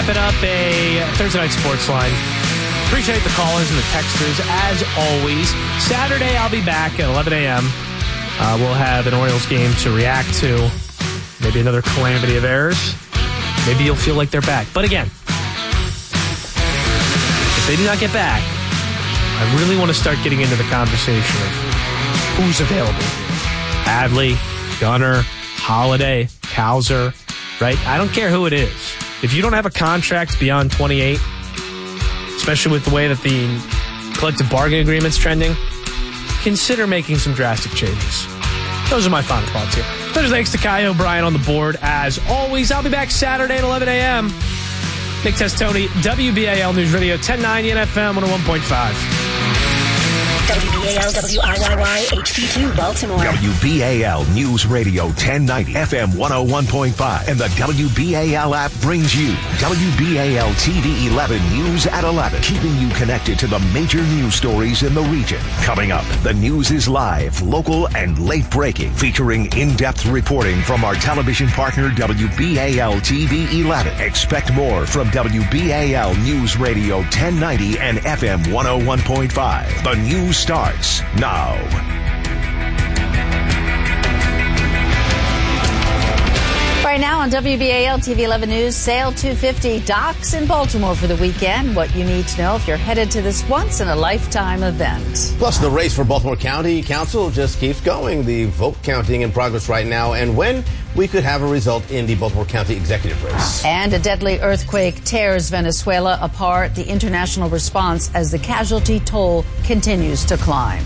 Wrapping up a Thursday night sports line. Appreciate the callers and the texters, as always. Saturday, I'll be back at 11 a.m. We'll have an Orioles game to react to. Maybe another calamity of errors. Maybe you'll feel like they're back. But again, if they do not get back, I really want to start getting into the conversation of who's available. Adley, Gunnar, Holiday, Cowser, right? I don't care who it is. If you don't have a contract beyond 28, especially with the way that the collective bargaining agreement's trending, consider making some drastic changes. Those are my final thoughts here. Thanks to Kai O'Brien on the board. As always, I'll be back Saturday at 11 a.m. Nick Testoni, WBAL News Radio, 1090 and FM 101.5. WBAL WIYY HD2 Baltimore. WBAL News Radio 1090 FM 101.5 and the WBAL app brings you WBAL TV 11 News at 11, keeping you connected to the major news stories in the region. Coming up, the news is live, local, and late breaking, featuring in-depth reporting from our television partner WBAL TV 11. Expect more from WBAL News Radio 1090 and FM 101.5. The news starts now. Right now on WBAL TV 11 News, Sail 250 docks in Baltimore for the weekend. What you need to know if you're headed to this once-in-a-lifetime event. Plus, the race for Baltimore County Council just keeps going. The vote counting in progress right now, and when we could have a result in the Baltimore County executive race. And a deadly earthquake tears Venezuela apart. The international response as the casualty toll continues to climb.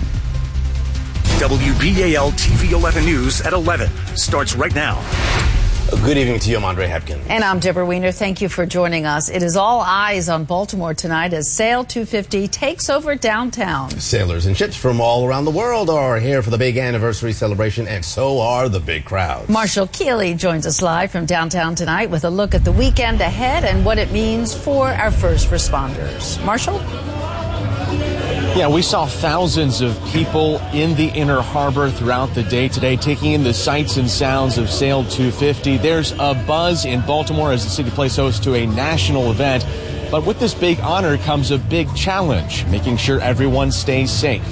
WBAL TV 11 News at 11 starts right now. Good evening to you. I'm Andre Hepkin. And I'm Deborah Wiener. Thank you for joining us. It is all eyes on Baltimore tonight as Sail 250 takes over downtown. Sailors and ships from all around the world are here for the big anniversary celebration, and so are the big crowds. Marshall Keeley joins us live from downtown tonight with a look at the weekend ahead and what it means for our first responders. Marshall? Yeah, we saw thousands of people in the Inner Harbor throughout the day today, taking in the sights and sounds of Sail 250. There's a buzz in Baltimore as the city plays host to a national event. But with this big honor comes a big challenge, making sure everyone stays safe.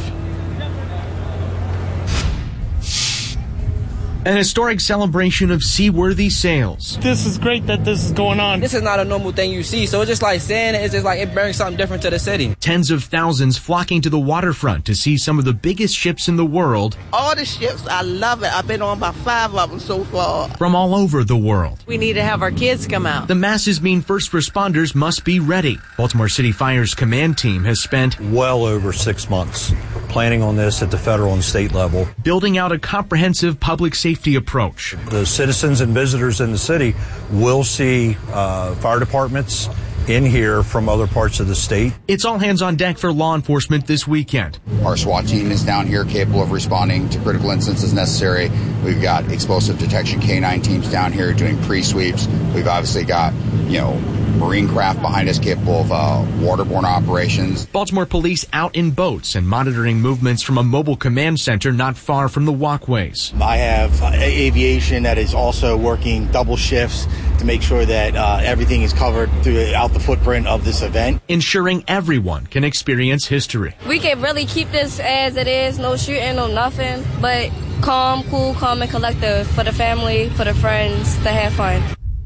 An historic celebration of seaworthy sails. This is great that this is going on. This is not a normal thing you see, so it's just like saying it, it's just like it brings something different to the city. Tens of thousands flocking to the waterfront to see some of the biggest ships in the world. All the ships, I love it. I've been on about 5 of them so far. From all over the world. We need to have our kids come out. The masses mean first responders must be ready. Baltimore City Fire's command team has spent well over 6 months planning on this at the federal and state level, building out a comprehensive public safety approach. The citizens and visitors in the city will see fire departments in here from other parts of the state. It's all hands on deck for law enforcement this weekend. Our SWAT team is down here capable of responding to critical incidents as necessary. We've got explosive detection K-9 teams down here doing pre-sweeps. We've obviously got, marine craft behind us capable of waterborne operations. Baltimore police out in boats and monitoring movements from a mobile command center not far from the walkways. I have aviation that is also working double shifts to make sure that everything is covered throughout the footprint of this event. Ensuring everyone can experience history. We can really keep this as it is, no shooting, no nothing, but calm, cool, calm, and collective for the family, for the friends, to have fun.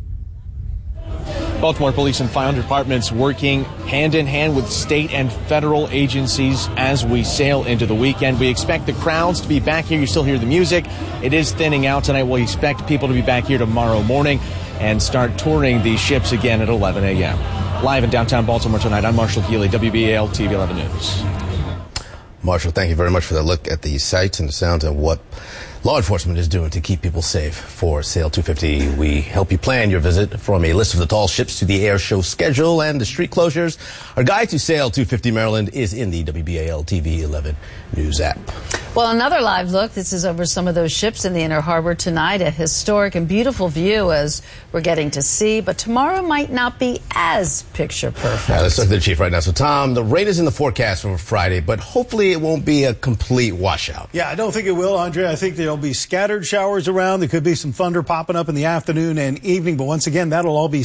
Baltimore Police and Fire Departments working hand in hand with state and federal agencies as we sail into the weekend. We expect the crowds to be back here. You still hear the music. It is thinning out tonight. We expect people to be back here tomorrow morning and start touring these ships again at 11 a.m. Live in downtown Baltimore tonight, I'm Marshall Keeley, WBAL TV 11 News. Marshall, thank you very much for that look at the sights and the sounds and what law enforcement is doing to keep people safe for Sail 250. We help you plan your visit from a list of the tall ships to the air show schedule and the street closures. Our guide to Sail 250 Maryland is in the WBAL TV 11 News app. Well, another live look. This is over some of those ships in the Inner Harbor tonight. A historic and beautiful view as we're getting to see. But tomorrow might not be as picture perfect. Let's talk to the chief right now. So, Tom, the rain is in the forecast for Friday, but hopefully it won't be a complete washout. Yeah, I don't think it will, Andre. I think there'll be scattered showers around. There could be some thunder popping up in the afternoon and evening. But once again, that'll all be